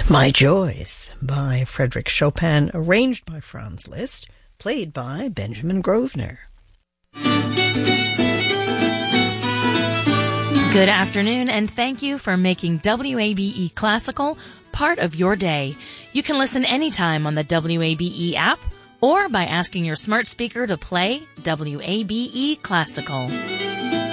My Joys by Frederick Chopin, arranged by Franz Liszt, played by Benjamin Grosvenor. Good afternoon, and thank you for making WABE Classical part of your day. You can listen anytime on the WABE app or by asking your smart speaker to play WABE Classical.